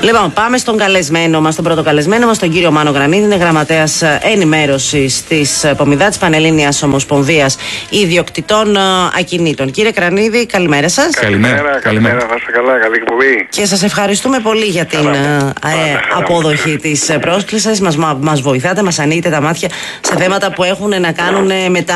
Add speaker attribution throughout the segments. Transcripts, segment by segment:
Speaker 1: Λοιπόν, πάμε στον καλεσμένο μας, τον πρώτο καλεσμένο μας, τον κύριο Μάνο Γρανίδη. Είναι γραμματέας ενημέρωσης της ΠΟΜΙΔΑ, της Πανελλήνιας Ομοσπονδίας Ιδιοκτητών Ακινήτων. Κύριε Γρανίδη, καλημέρα σας.
Speaker 2: Καλημέρα, να είστε καλά, καλή εκπομπή.
Speaker 1: Και σας ευχαριστούμε πολύ για την απόδοχη της πρόσκλησης. Μας βοηθάτε, μας ανοίγετε τα μάτια σε θέματα που έχουν να κάνουν με τα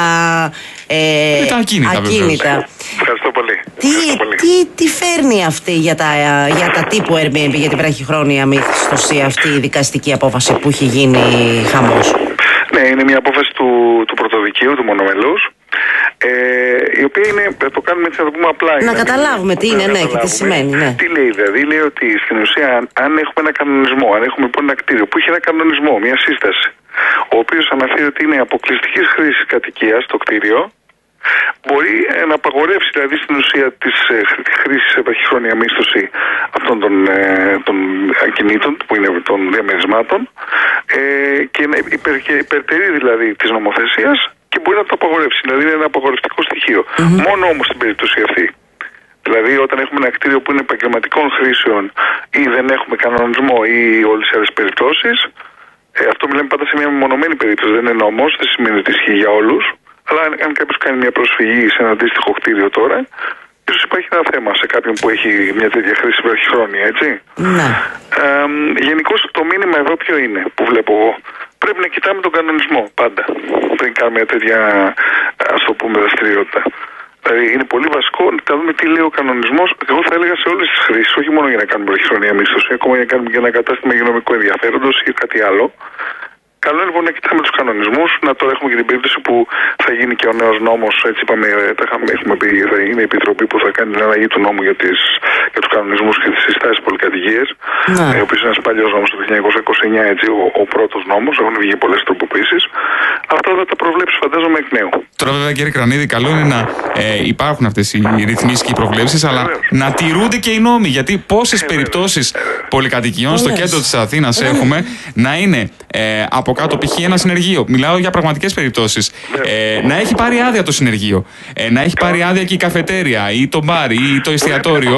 Speaker 1: ακίνητα.
Speaker 2: Ευχαριστώ πολύ.
Speaker 1: Τι φέρνει αυτή για τα τύπου Airbnb, για την βραχυχρόνια μίσθωση, αυτή η δικαστική απόφαση που έχει γίνει χαμός?
Speaker 2: Ναι, είναι μια απόφαση του πρωτοδικείου, του μονομελούς, η οποία είναι, το κάνουμε έτσι να το πούμε απλά.
Speaker 1: Να καταλάβουμε τι είναι, ναι, και τι σημαίνει. Ναι.
Speaker 2: Τι λέει δηλαδή? Λέει ότι στην ουσία αν έχουμε ένα κανονισμό, αν έχουμε λοιπόν ένα κτίριο που έχει ένα κανονισμό, μια σύσταση, ο οποίος αναφέρει ότι είναι αποκλειστικής χρήσης κατοικίας το κτίριο, μπορεί να απαγορεύσει δηλαδή στην ουσία τη χρήση σε βραχυχρόνια μίσθωση αυτών των ακινήτων που είναι των διαμερισμάτων και να υπερτερεί δηλαδή της νομοθεσίας και μπορεί να το απαγορεύσει. Δηλαδή είναι ένα απαγορευτικό στοιχείο. Μόνο όμως στην περίπτωση αυτή. Δηλαδή όταν έχουμε ένα κτίριο που είναι επαγγελματικών χρήσεων ή δεν έχουμε κανονισμό ή όλες τις άλλες περιπτώσεις, αυτό μιλάμε πάντα σε μια μεμονωμένη περίπτωση, δεν είναι νόμος, δεν σημαίνει ότι ισχύει για όλους. Αλλά αν κάποιος κάνει μια προσφυγή σε ένα αντίστοιχο κτίριο τώρα, ίσως υπάρχει ένα θέμα σε κάποιον που έχει μια τέτοια χρήση βραχυχρόνια, έτσι.
Speaker 1: Ναι.
Speaker 2: Γενικώς το μήνυμα εδώ ποιο είναι που βλέπω εγώ? Πρέπει να κοιτάμε τον κανονισμό πάντα πριν κάνουμε μια τέτοια, ας το πούμε, δραστηριότητα. Δηλαδή είναι πολύ βασικό να δούμε τι λέει ο κανονισμός. Εγώ θα έλεγα σε όλες τις χρήσεις, όχι μόνο για να κάνουμε βραχυχρόνια μίσθωση, ακόμα για να κάνουμε και ένα κατάστημα υγειονομικού ενδιαφέροντος ή κάτι άλλο. Καλό είναι λοιπόν να κοιτάμε τους κανονισμούς. Να τώρα έχουμε και την περίπτωση που θα γίνει και ο νέος νόμος. Έτσι είπαμε, έχουμε πει, θα είναι η επιτροπή που θα κάνει την αλλαγή του νόμου για τους κανονισμούς και τις συστάσεις πολυκατοικίες. Ο οποίος είναι ένας παλιός νόμος του 1929, έτσι, ο πρώτος νόμος. Έχουν βγει πολλές τροποποίησεις. Αυτά θα τα προβλέψει, φαντάζομαι, εκ νέου.
Speaker 3: Τώρα, βέβαια, κύριε Γρανίδη, καλό είναι να υπάρχουν αυτές οι ρυθμίσεις και οι προβλέψεις, αλλά να τηρούνται και οι νόμοι. Γιατί πόσες περιπτώσεις πολυκατοικιών στο κέντρο της Αθήνας έχουμε να είναι από κάτω π.χ. ένα συνεργείο. Μιλάω για πραγματικές περιπτώσεις. Να έχει πάρει άδεια το συνεργείο. Να έχει πάρει άδεια και η καφετέρια ή το μπαρ ή το εστιατόριο.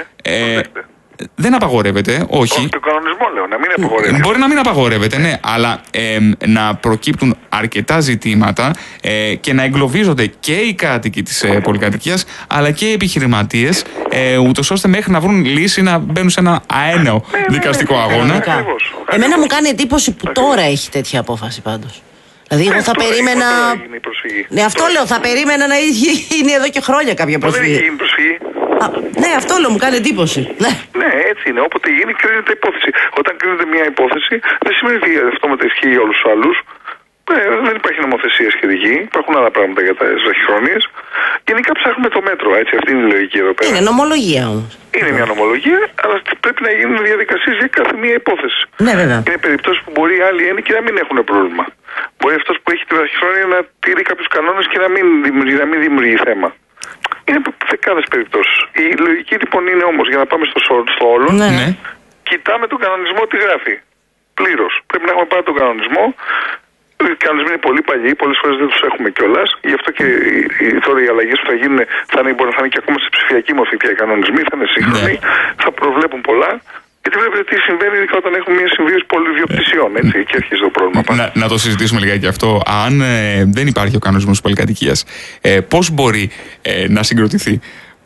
Speaker 3: Δεν απαγορεύεται, όχι.
Speaker 2: Το κανονισμό λέω, να μην απαγορεύεται.
Speaker 3: Μπορεί να μην απαγορεύεται, ναι, αλλά να προκύπτουν αρκετά ζητήματα και να εγκλωβίζονται και οι κάτοικοι της πολυκατοικίας, αλλά και οι επιχειρηματίες, ούτως ώστε μέχρι να βρουν λύση να μπαίνουν σε ένα αέναο δικαστικό αγώνα.
Speaker 1: Εμένα μου κάνει εντύπωση που τώρα έχει τέτοια απόφαση πάντως. Δηλαδή, εγώ θα περίμενα. Ναι, αυτό λέω, θα περίμενα να γίνει εδώ και χρόνια κάποια προσφυγή.
Speaker 2: Δεν έχει γίνει προσφυγή.
Speaker 1: Ναι, αυτό λέω, μου κάνει εντύπωση.
Speaker 2: Ναι, έτσι είναι. Όποτε γίνει, κρίνεται υπόθεση. Όταν κρίνεται μια υπόθεση, δεν σημαίνει ότι αυτό μεταξύ για όλους τους άλλους. Δεν υπάρχει νομοθεσία σχετική. Υπάρχουν άλλα πράγματα για τις βραχυχρόνιες. Γενικά ψάχνουμε το μέτρο, έτσι. Αυτή είναι η λογική εδώ πέρα.
Speaker 1: Είναι νομολογία όμως.
Speaker 2: Είναι μια νομολογία, αλλά πρέπει να γίνουν διαδικασίες για κάθε μία υπόθεση.
Speaker 1: Ναι, βέβαια.
Speaker 2: Είναι περιπτώσεις που μπορεί άλλοι ένικοι να μην έχουν πρόβλημα. Μπορεί αυτός που έχει τη βραχυχρόνια να τηρεί κάποιους κανόνες και να μην δημιουργεί θέμα. Είναι δεκάδες περιπτώσεις. Η λογική λοιπόν είναι όμως, για να πάμε στο όλο,
Speaker 1: ναι.
Speaker 2: Κοιτάμε τον κανονισμό τι γράφει. Πλήρως. Πρέπει να έχουμε πάρει τον κανονισμό. Οι κανονισμοί είναι πολύ παλιοί, πολλές φορές δεν τους έχουμε κιόλας. Γι' αυτό και τώρα οι αλλαγές που θα γίνουν μπορεί να είναι και ακόμα σε ψηφιακή μορφή πια οι κανονισμοί, θα είναι σύγχρονοι, θα προβλέπουν πολλά. Γιατί βλέπετε τι συμβαίνει όταν έχουμε μια συμβίωση πολυδιοκτησιών, έτσι, και αρχίζει το πρόβλημα.
Speaker 3: Να το συζητήσουμε λιγάκι αυτό. Αν δεν υπάρχει ο κανονισμός της πολυκατοικίας, πώς μπορεί να συγκροτηθεί?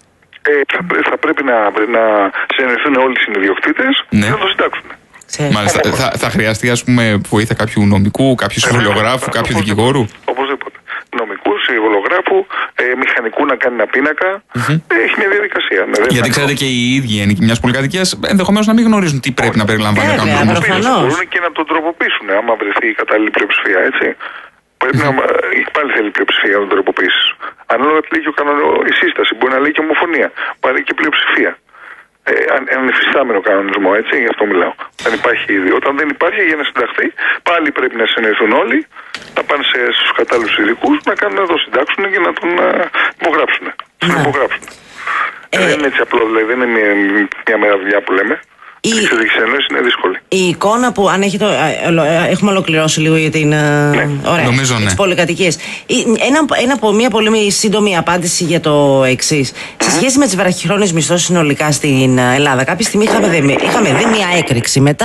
Speaker 2: Θα πρέπει να συνεννοηθούν όλοι οι συνιδιοκτήτες και να το συντάξουν.
Speaker 3: Μάλιστα. Θα χρειαστεί, ας πούμε, βοήθεια κάποιου νομικού, κάποιου συμβολογράφου, κάποιου δικηγόρου?
Speaker 2: Οπωσδήποτε. Νομικού, συμβολογράφου, μηχανικού να κάνει ένα πίνακα. Έχει μια διαδικασία.
Speaker 3: Γιατί ξέρετε και οι ίδιοι ένικοι μιας πολυκατοικίας ενδεχομένως να μην γνωρίζουν τι πρέπει να περιλαμβάνει ο κανονισμός.
Speaker 2: Μπορούν και να τον τροποποιήσουν, άμα βρεθεί η κατάλληλη πλειοψηφία, έτσι. Πρέπει να. Πάλι θέλει πλειοψηφία να τον τροποποιήσει. Ανάλογα τι λέει και η σύσταση. Μπορεί να λέει και ομοφωνία. Πάλι και πλειοψηφία. Αν υφιστάμενο κανονισμό, έτσι, γι' αυτό μιλάω. Αν υπάρχει ήδη. Όταν δεν υπάρχει, για να συνταχθεί, πάλι πρέπει να συνεχθούν όλοι, να πάνε στους κατάλληλους ειδικούς, να το συντάξουν και να τον υπογράψουν. Δεν είναι έτσι απλό, δηλαδή, δεν είναι μια μέρα δουλειά που λέμε. Η εξωτερική συνεννόηση είναι δύσκολη.
Speaker 1: Η εικόνα που αν έχετε. Έχουμε ολοκληρώσει λίγο για την.
Speaker 2: Ναι.
Speaker 1: Ωραία.
Speaker 3: Νομίζω, ναι.
Speaker 1: Τις πολυκατοικίες. Μια πολύ σύντομη απάντηση για το εξής. Σε σχέση με τις βραχυχρόνιες μισθώσεις συνολικά στην Ελλάδα, κάποια στιγμή είχαμε δει μια έκρηξη. Μετά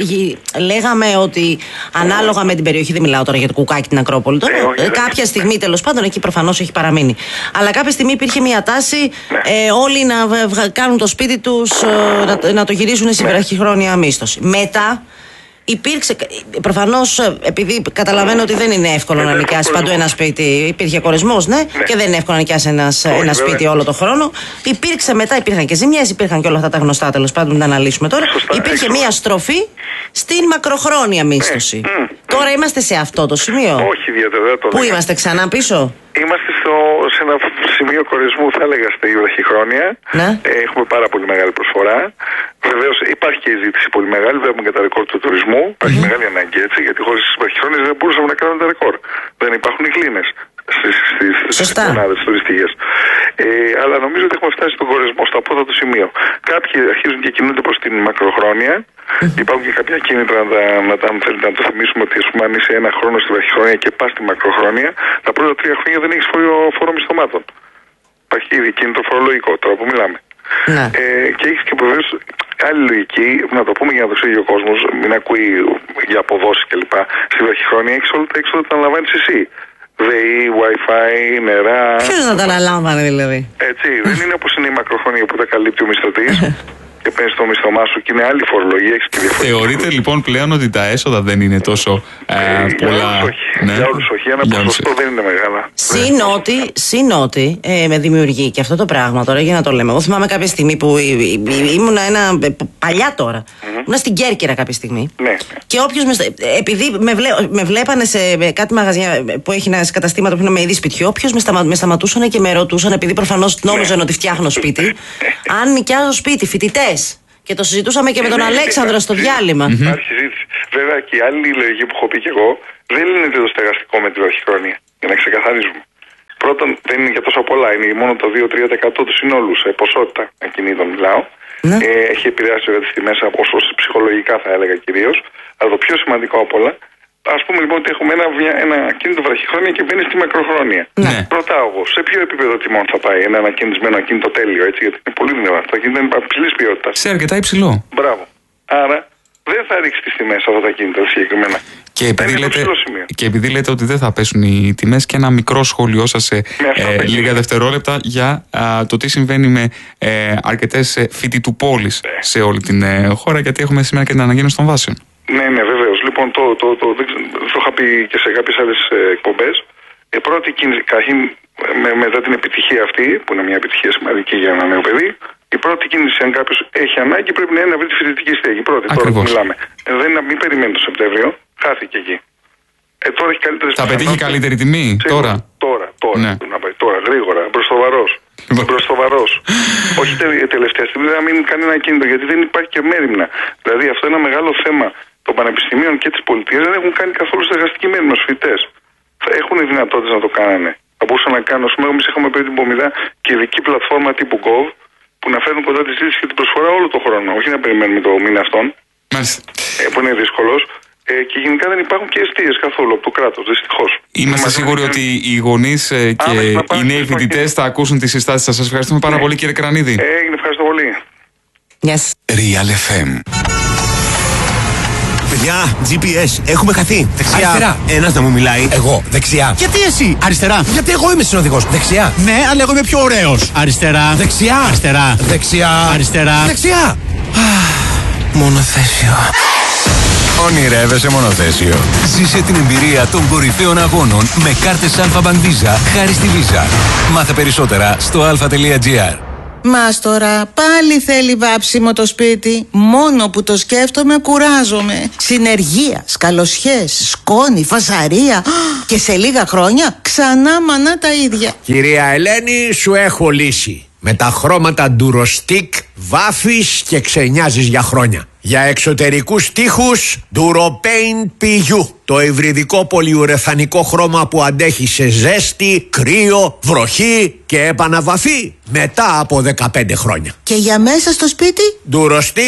Speaker 1: λέγαμε ότι ανάλογα με την περιοχή, δεν μιλάω τώρα για το Κουκάκι, την Ακρόπολη. Τώρα, κάποια στιγμή τέλος πάντων εκεί προφανώς έχει παραμείνει. Αλλά κάποια στιγμή υπήρχε μια τάση όλοι να κάνουν το σπίτι τους, να το γυρίσουν σε βραχυχρόνια μίσθωση. Μετά υπήρξε, προφανώς, επειδή καταλαβαίνω ότι δεν είναι εύκολο να νοικιάσει παντού ένα σπίτι, υπήρχε κορεσμός, ναι, και δεν είναι εύκολο να νοικιάσει ένα σπίτι όλο το χρόνο. Υπήρχαν και ζημιές, υπήρχαν και όλα αυτά τα γνωστά, τέλος πάντων, να τα αναλύσουμε τώρα. Υπήρχε μια στροφή στην μακροχρόνια μίσθωση. Τώρα είμαστε σε αυτό το σημείο.
Speaker 2: Όχι, ιδιαίτερα.
Speaker 1: Πού είμαστε, ξανά πίσω?
Speaker 2: Είμαστε σε ένα σημείο κορεσμού, θα έλεγα, στη βραχυχρόνια.
Speaker 1: Ναι.
Speaker 2: Έχουμε πάρα πολύ μεγάλη προσφορά. Βεβαίως υπάρχει και η ζήτηση πολύ μεγάλη. Βλέπουμε και τα ρεκόρ του τουρισμού. Υπάρχει μεγάλη ανάγκη, έτσι, γιατί χωρίς τις βραχυχρόνιες δεν μπορούσαμε να κάνουμε τα ρεκόρ. Δεν υπάρχουν οι κλίνες στις μονάδες τουριστικές. Αλλά νομίζω ότι έχουμε φτάσει στον κορεσμό, στο απότατο σημείο. Κάποιοι αρχίζουν και κινούνται προς την μακροχρόνια. Υπάρχουν και κάποια κίνητρα αν θέλετε να το θυμίσουμε, ότι αν είσαι ένα χρόνο στη βραχυχρόνια και πας στη μακροχρόνια, τα πρώτα 3 χρόνια δεν έχεις φόρο μισθωμάτων. Υπάρχει ήδη κίνητρο φορολογικό τώρα που μιλάμε.
Speaker 1: Ναι.
Speaker 2: Και έχεις και βεβαίως άλλη λογική, να το πούμε για να το ξέρει ο κόσμος, μην ακούει για αποδόσεις κλπ. Στη βραχυχρόνια έχεις όλα τα έξοδα τα αναλαμβάνεις εσύ. ΔΕΗ, Wi-Fi, νερά.
Speaker 1: Ποιος να τα αναλάμβανε δηλαδή?
Speaker 2: Έτσι, δεν είναι όπως είναι η μακροχρόνια που τα καλύπτει ο μισθωτής και παίρνει το μισθωμά σου και είναι άλλη φορολογία.
Speaker 3: Θεωρείτε λοιπόν πλέον ότι τα έσοδα δεν είναι τόσο πολλά?
Speaker 2: Για όλους όχι, ένα ποσοστό δεν είναι μεγάλα.
Speaker 1: Συν ότι με δημιουργεί και αυτό το πράγμα τώρα, για να το λέμε. Εγώ θυμάμαι κάποια στιγμή που ήμουνα παλιά τώρα. Ήμουνα στην Κέρκυρα κάποια στιγμή.
Speaker 2: Ναι.
Speaker 1: Και όποιος επειδή με βλέπανε σε κάτι μαγαζιά που έχει ένα καταστήμα που είναι με είδη σπιτιού, όποιος με σταματούσαν και με ρωτούσαν, επειδή προφανώς νόμιζαν ότι φτιάχνω σπίτι, αν νοικιάζω σπίτι, φοιτητές. Και το συζητούσαμε και με τον Αλέξανδρο στο διάλειμμα.
Speaker 2: Υπάρχει συζήτηση. Βέβαια και η άλλη λογική που έχω πει και εγώ, δεν λύνεται το στεγαστικό με τη βραχυχρόνια. Για να ξεκαθαρίζουμε. Πρώτον, δεν είναι για τόσο πολλά. Είναι μόνο το 2-3% του συνόλου σε ποσότητα ακινήτων μιλάω.
Speaker 1: Ναι.
Speaker 2: Έχει επηρεάσει βέβαια τις τιμές από ψυχολογικά, θα έλεγα κυρίως. Αλλά το πιο σημαντικό απ' όλα, ας πούμε λοιπόν ότι έχουμε ένα ακίνητο βραχυχρόνια και μπαίνει στη μακροχρόνια.
Speaker 3: Ναι.
Speaker 2: Ρωτάω εγώ, σε ποιο επίπεδο τιμών θα πάει ένα ανακαινισμένο ακίνητο τέλειο, έτσι, γιατί είναι πολύ δυνατό. Το ακίνητο είναι υψηλής ποιότητας.
Speaker 3: Σε αρκετά υψηλό.
Speaker 2: Μπράβο. Άρα δεν θα ρίξει τις τιμές αυτά τα ακίνητα συγκεκριμένα.
Speaker 3: Και επειδή λέτε ότι δεν θα πέσουν οι τιμές, και ένα μικρό σχόλιο σας σε λίγα δευτερόλεπτα για το τι συμβαίνει με αρκετές φοιτητουπόλεις σε όλη την χώρα, γιατί έχουμε σήμερα και την ανακαίνιση των βάσεων.
Speaker 2: Ναι, βεβαίως. Λοιπόν, το είχα πει και σε κάποιες άλλες εκπομπές. Η πρώτη κίνηση, μετά την επιτυχία αυτή, που είναι μια επιτυχία σημαντική για ένα νέο παιδί, η πρώτη κίνηση, αν κάποιος έχει ανάγκη, πρέπει να είναι να βρει τη φοιτητική στέγη. Πρώτη, τώρα που μιλάμε. Μην περιμένει το Σεπτέμβριο, χάθηκε εκεί. Τώρα έχει καλύτερες
Speaker 3: θα πετύχει καλύτερη τιμή τώρα.
Speaker 2: Ναι. Τώρα, γρήγορα, μπρος το βαρός. Όχι τελευταία στιγμή, να μην κάνει ένα κίνητο, γιατί δεν υπάρχει και μέριμνα. Δηλαδή, αυτό είναι ένα μεγάλο θέμα των πανεπιστημίων και της πολιτείας. Δεν έχουν κάνει καθόλου στεγαστική μέριμνα στους φοιτητές. Έχουν δυνατότητες να το κάνανε. Θα μπορούσαν να κάνουν. Εμείς έχουμε πει την Πομιδά και ειδική πλατφόρμα τύπου Gov, που να φέρνουν κοντά τη ζήτηση και την προσφορά όλο τον χρόνο. Όχι να περιμένουμε το μήνα αυτόν, που είναι δύσκολος. Και γενικά δεν υπάρχουν και εστίες καθόλου από το κράτος, δυστυχώς.
Speaker 3: Είμαστε σίγουροι ότι οι γονείς και οι νέοι φοιτητές θα ακούσουν τις συστάσεις σας. Σας ευχαριστούμε πάρα πολύ, κύριε Κρανίδη.
Speaker 2: Ευχαριστώ πολύ.
Speaker 1: Yes.
Speaker 4: Real FM.
Speaker 5: Παιδιά, GPS, έχουμε χαθεί. Δεξιά.
Speaker 6: Αριστερά.
Speaker 5: Ένας να μου μιλάει.
Speaker 6: Εγώ, δεξιά.
Speaker 5: Γιατί εσύ?
Speaker 6: Αριστερά. Γιατί εγώ είμαι συνοδηγός. Δεξιά.
Speaker 5: Ναι, αλλά εγώ είμαι πιο ωραίος. Αριστερά.
Speaker 6: Δεξιά.
Speaker 5: Αριστερά.
Speaker 6: Δεξιά.
Speaker 5: Αριστερά.
Speaker 6: Δεξιά.
Speaker 5: Μονοθέσιο.
Speaker 4: Ονειρεύεσαι μονοθέσιο? Ζήσε την εμπειρία των κορυφαίων αγώνων με κάρτες Alpha Bank Visa χάρη στη Visa. Μάθε περισσότερα στο alpha.gr.
Speaker 7: Μάστορα, πάλι θέλει βάψιμο το σπίτι. Μόνο που το σκέφτομαι κουράζομαι. Συνεργεία, σκαλοσιές, σκόνη, φασαρία. Και σε λίγα χρόνια ξανά μανά τα ίδια.
Speaker 6: Κυρία Ελένη, σου έχω λύση. Με τα χρώματα Durostick βάφεις και ξενιάζεις για χρόνια. Για εξωτερικούς τοίχους Duropaint PU. Το υβριδικό πολυουρεθανικό χρώμα που αντέχει σε ζέστη, κρύο, βροχή και επαναβαφή μετά από 15 χρόνια.
Speaker 7: Και για μέσα στο σπίτι?
Speaker 6: Durostick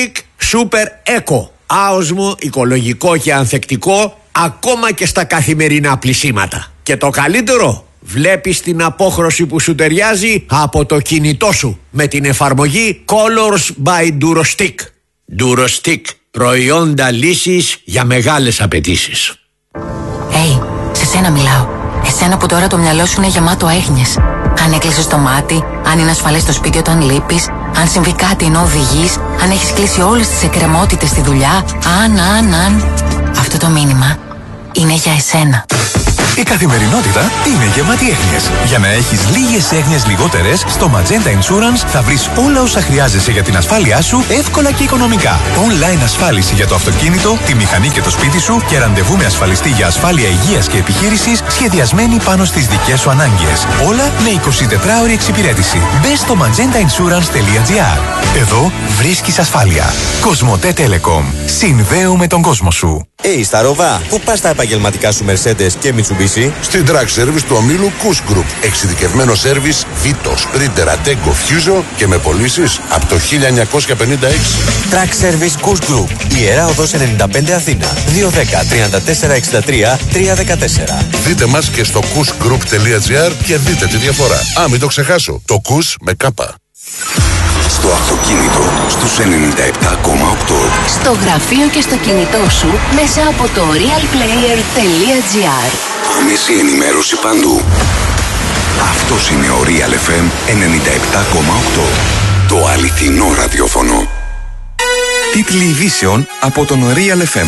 Speaker 6: Super Eco. Άοσμο, οικολογικό και ανθεκτικό ακόμα και στα καθημερινά πλυσίματα. Και το καλύτερο, βλέπεις την απόχρωση που σου ταιριάζει από το κινητό σου με την εφαρμογή Colors by Durostick. Durostick, προϊόντα λύσης για μεγάλες απαιτήσεις.
Speaker 8: Σε σένα μιλάω. Εσένα που τώρα το μυαλό σου είναι γεμάτο έγνοιες. Αν έκλεισες το μάτι, αν είναι ασφαλές το σπίτι όταν λείπεις, αν συμβεί κάτι ενώ οδηγείς, αν έχεις κλείσει όλες τις εκκρεμότητες στη δουλειά, αν. Αυτό το μήνυμα είναι για εσένα.
Speaker 4: Η καθημερινότητα είναι γεμάτη έγνοιες. Για να έχεις λίγες έγνοιες λιγότερες, στο Magenta Insurance θα βρεις όλα όσα χρειάζεσαι για την ασφάλειά σου εύκολα και οικονομικά. Online ασφάλιση για το αυτοκίνητο, τη μηχανή και το σπίτι σου και ραντεβού με ασφαλιστή για ασφάλεια υγείας και επιχείρησης σχεδιασμένη πάνω στις δικές σου ανάγκες. Όλα με 24ωρη εξυπηρέτηση. Μπες στο magentainsurance.gr. Εδώ βρίσκεις ασφάλεια. Κοσμοτέ Telecom. Συνδέουμε τον κόσμο σου.
Speaker 9: Σταρόβα, πού πας τα επαγγελματικά σου Mercedes και Mitsubishi?
Speaker 10: Στην Track Service του ομίλου Kuss Group. Εξειδικευμένο σέρβις Vito, Sprinter, Ateco, Fuso και με πωλήσεις από το 1956.
Speaker 9: Track Service Kuss Group. Ιερά Οδός 95 Αθήνα. 210-3463-314.
Speaker 10: Δείτε μας και στο kussgroup.gr και δείτε τη διαφορά. Μην το ξεχάσω. Το Kuss με κάπα.
Speaker 4: Στο αυτοκίνητο, στους 97,8.
Speaker 8: Στο γραφείο και στο κινητό σου μέσα από το realplayer.gr.
Speaker 4: Άμεση ενημέρωση παντού. Αυτός είναι ο Real FM 97,8. Το αληθινό ραδιόφωνο. Τίτλοι ειδήσεων από τον Real FM.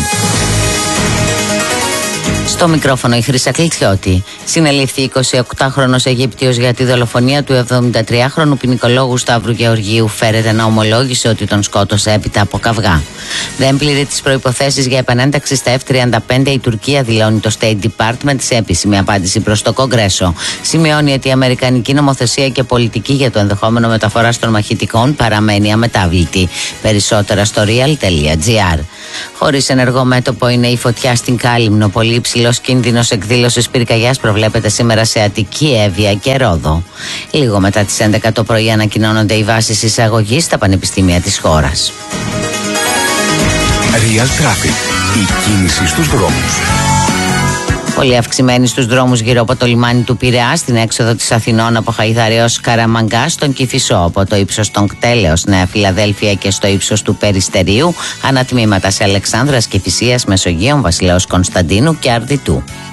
Speaker 8: Στο μικρόφωνο η Χρύσα Κλητσιώτη. Συνελήφθη 28χρονος Αιγύπτιος για τη δολοφονία του 73χρονου ποινικολόγου Σταύρου Γεωργίου. Φέρεται να ομολόγησε ότι τον σκότωσε έπειτα από καυγά. Δεν πληρεί τις προϋποθέσεις για επανένταξη στα F-35 η Τουρκία, δηλώνει το State Department σε επίσημη απάντηση προς το Κογκρέσο. Σημειώνει ότι η αμερικανική νομοθεσία και πολιτική για το ενδεχόμενο μεταφοράς των μαχητικών παραμένει αμετάβλητη. Περισσότερα στο real.gr. Χωρίς ενεργό μέτωπο είναι η φωτιά στην Κάλυμνο. Πολύ υψηλός κίνδυνος εκδήλωσης πυρκαγιάς προβλέπεται σήμερα σε Αττική, Εύβοια και Ρόδο. Λίγο μετά τις 11 το πρωί ανακοινώνονται οι βάσεις εισαγωγής στα πανεπιστήμια της χώρας.
Speaker 4: Real Traffic. Η κίνηση στους δρόμους.
Speaker 8: Πολύ αυξημένη στους δρόμους γύρω από το λιμάνι του Πειραιά, στην έξοδο της Αθηνών από Χαϊδαρή ως Καραμαγκά, στον Κηφισό, από το ύψος των Κτέλεως Νέα Φιλαδέλφια και στο ύψος του Περιστερίου, ανατμήματα σε Αλεξάνδρας, Κηφισίας, Μεσογείων, Βασιλέως Κωνσταντίνου και Αρδιτού.